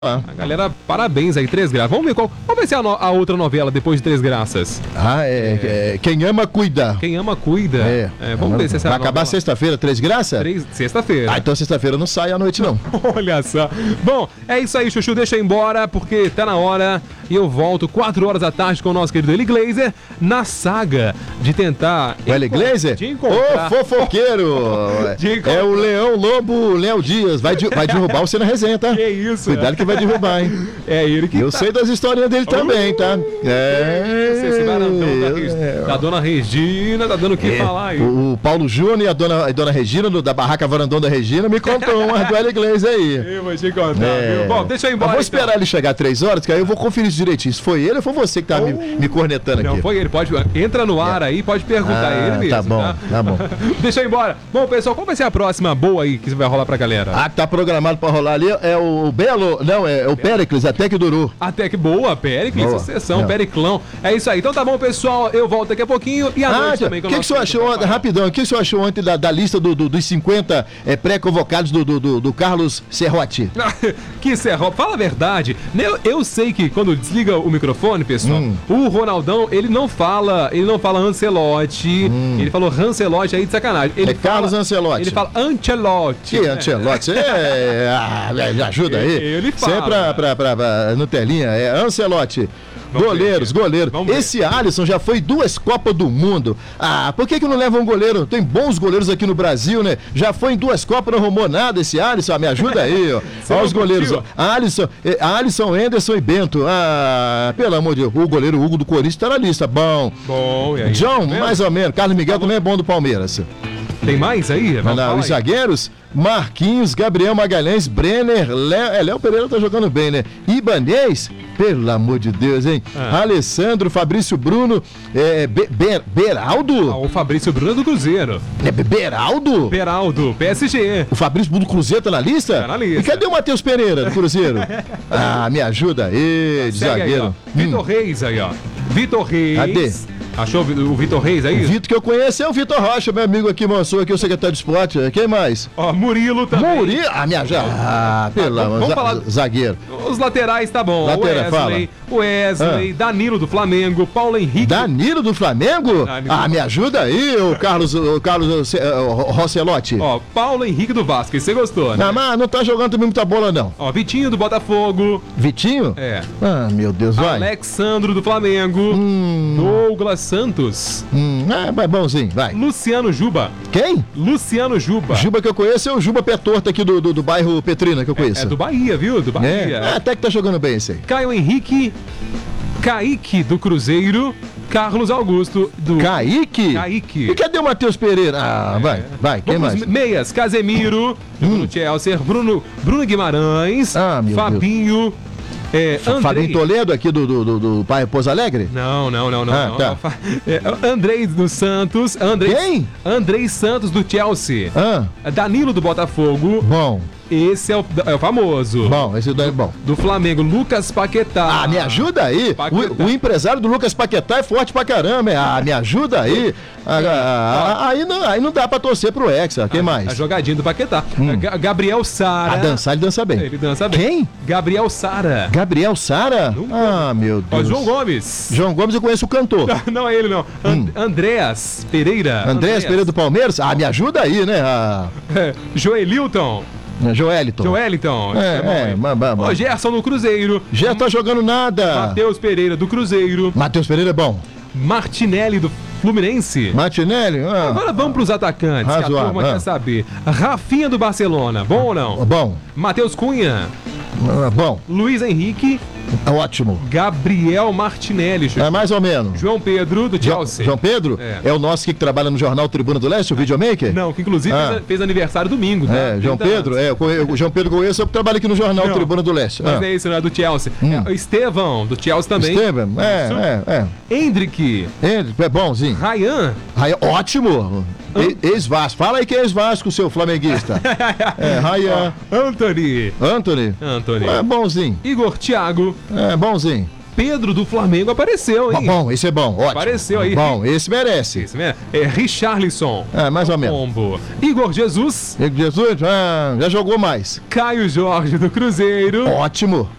A galera, parabéns aí, Três Graças. Vamos ver qual vai ser a outra novela depois de Três Graças. Quem ama, cuida. Quem ama, cuida. Vamos ver se essa vai acabar sexta-feira, Três Graças? Sexta-feira. Então sexta-feira não sai à noite, não. Olha só. Bom, é isso aí, Chuchu, deixa eu ir embora, porque tá na hora e eu volto 4 horas da tarde com o nosso querido Eli Glazer na saga de tentar... O Eli Glazer? Ô, fofoqueiro! É o Leão Lobo, Léo Dias. Vai derrubar você na resenha, tá? Que isso? Cuidado que vai derrubar, hein? É ele que eu sei das historinhas dele também, tá? Esse varandão da dona Regina, tá dando o que falar aí. O Paulo Júnior e a dona Regina, da barraca Varandão da Regina, me contou uma do Eli Glazer aí. Eu vou te contar, viu? Bom, deixa eu ir embora. Eu vou esperar ele chegar 3 horas, que aí eu vou conferir isso direitinho. Se foi ele ou foi você que tá me cornetando aqui? Não, foi ele. Entra no ar aí, pode perguntar ele mesmo. Tá bom, tá bom. Deixa eu ir embora. Bom, pessoal, qual vai ser a próxima boa aí que vai rolar pra galera? Tá programado pra rolar ali é o Belo, não, é o Péricles, até que durou. Até que boa, Péricles, sucessão, Periclão. É isso aí. Então tá bom, pessoal, eu volto daqui a pouquinho e à noite também. O que o senhor achou, rapidão, o que o senhor achou ontem da lista dos 50 pré-convocados do Carlos Serrotti? Que Serrotti, fala a verdade. Eu sei que quando desliga o microfone, pessoal, o Ronaldão, ele não fala Ancelotti, ele falou Ancelotti aí de sacanagem. Ele Carlos Ancelotti. Ele fala Ancelotti. Que Ancelotti? Me ajuda aí. Ele fala. Sempre pra Nutelinha, Ancelotti. Goleiros. Esse Alisson já foi 2 Copas do Mundo. Por que não leva um goleiro? Tem bons goleiros aqui no Brasil, né? Já foi em 2 Copas, não arrumou nada esse Alisson. Me ajuda aí, ó. Olha os goleiros. Alisson, Anderson e Bento. Pelo amor de Deus. O goleiro Hugo do Corinthians tá na lista. Bom, e aí? John, mais ou menos. Carlos Miguel também é bom do Palmeiras. Tem mais aí? Os zagueiros, Marquinhos, Gabriel Magalhães, Brenner, Léo Pereira tá jogando bem, né? Ibanez, pelo amor de Deus, hein? Alessandro, Fabrício Bruno, Beraldo? O Fabrício Bruno é do Cruzeiro. Beraldo? Beraldo, PSG. O Fabrício Bruno do Cruzeiro tá na lista? Tá na lista. E cadê o Matheus Pereira do Cruzeiro? Me ajuda aí, de zagueiro. Aí, Vitor Reis aí, ó. Vitor Reis. Cadê? Achou o Vitor Reis aí? O Vitor que eu conheço é o Vitor Rocha, meu amigo aqui, moço, aqui o secretário de esporte. Quem mais? Murilo também. Murilo? Vamos falar. Zagueiro. Os laterais tá bom. Wesley, Danilo do Flamengo, Paulo Henrique. Danilo do Flamengo? Me ajuda aí, o Carlos Rosselotti. Paulo Henrique do Vasco, você gostou, né? Mas não tá jogando também muita bola, não. Vitinho do Botafogo. Vitinho? Meu Deus, vai. Alexandro do Flamengo. Douglas Santos. Vai bonzinho, vai. Luciano Juba. Quem? Luciano Juba. Juba que eu conheço é o Juba Pé Torto aqui do bairro Petrina, que eu conheço. É do Bahia, viu? Do Bahia. Até que tá jogando bem esse aí. Caio Henrique. Kaique do Cruzeiro. Carlos Augusto do... Kaique? E cadê o Matheus Pereira? Vai, quem mais? Meias, Casemiro, no Chelsea, Bruno Guimarães, Fabinho... Fabinho Toledo aqui do Pai Pouso Alegre? Não. Tá. Andrei dos Santos. Quem? Andrei Santos do Chelsea. Danilo do Botafogo. Bom. Esse é o famoso. Bom, esse daí é bom. Do Flamengo, Lucas Paquetá. Me ajuda aí. O empresário do Lucas Paquetá é forte pra caramba. Me ajuda aí. Aí não dá pra torcer pro Hexa. Quem mais? A jogadinha do Paquetá. Gabriel Sara. Dançar, ele dança bem. Ele dança bem. Quem? Gabriel Sara. Gabriel Sara? Meu Deus. João Gomes. João Gomes, eu conheço o cantor. Não é ele, não. Andréas Pereira. Andréas Pereira do Palmeiras? Me ajuda aí, né? Joelilton. Joeliton. Gerson do Cruzeiro. Gerson tá jogando nada. Matheus Pereira do Cruzeiro. Matheus Pereira é bom. Martinelli do Fluminense. Martinelli? Agora vamos pros atacantes, razoável, que a turma quer saber. Rafinha do Barcelona, bom ou não? Bom. Matheus Cunha. Bom. Luiz Henrique. Ótimo. Gabriel Martinelli. Mais ou menos. João Pedro do Chelsea. João Pedro? É o nosso que trabalha no jornal Tribuna do Leste, o videomaker? Não, que inclusive fez aniversário domingo. Tá? João Pedro? O João Pedro conheço, eu trabalho aqui no jornal Tribuna do Leste. Mas é isso, não é do Chelsea. Estevão, do Chelsea também. Hendrick. É bonzinho. Rayan. Ótimo. Ex-Vasco. Fala aí que é ex-Vasco, seu flamenguista. Rayan. Anthony. É bonzinho. Igor Thiago. Bonzinho. Pedro do Flamengo apareceu, hein? Bom, esse é bom, ótimo. Apareceu aí. Bom, esse merece. Esse mesmo. É Richarlison. Mais ou menos. Combo. Igor Jesus. Igor Jesus já jogou mais. Caio Jorge do Cruzeiro. Ótimo.